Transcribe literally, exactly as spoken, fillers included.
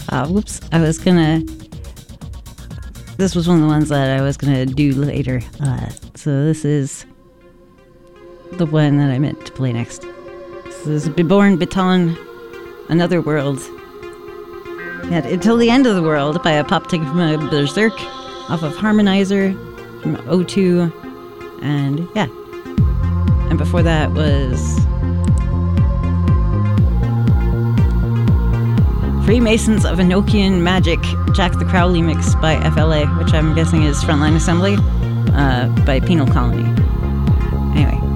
Uh, whoops, I was gonna... This was one of the ones that I was gonna do later. Uh, so this is the one that I meant to play next. This is Beborn Beton, Another World. Yeah, Until the End of the World by Apoptygma Berserk off of Harmonizer from O two. And yeah. And before that was Freemasons of Enochian Magic, Jack the Crowley mix by F L A, which I'm guessing is Frontline Assembly, uh, by Penal Colony. Anyway.